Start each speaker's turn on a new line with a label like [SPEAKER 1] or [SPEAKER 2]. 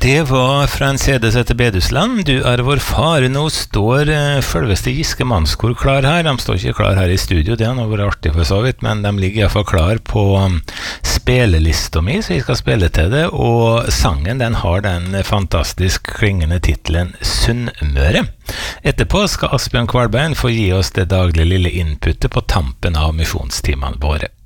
[SPEAKER 1] Det var fra en CD som heter Bedusland. Du er vår far. Nå står selveste Giske Mannskor klar her. De står ikke klar her i studio, det har nå vært artig for så vidt, men de ligger i hvert fall klar på spelelista mi, så jeg skal spille til det. Og sangen den har den fantastisk klingende titelen Sunnmøre. Etterpå skal Asbjørn Kvalbein få gi oss det daglige lille inputtet på tampen av misjonstimene våre.